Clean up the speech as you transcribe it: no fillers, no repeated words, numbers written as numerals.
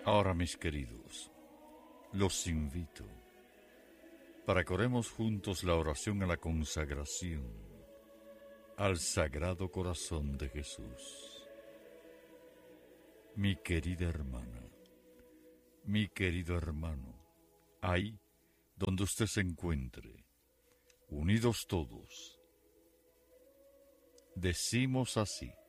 Ahora, mis queridos, los invito para que oremos juntos la oración a la consagración al Sagrado Corazón de Jesús. Mi querida hermana, mi querido hermano, ahí donde usted se encuentre, unidos todos, decimos así: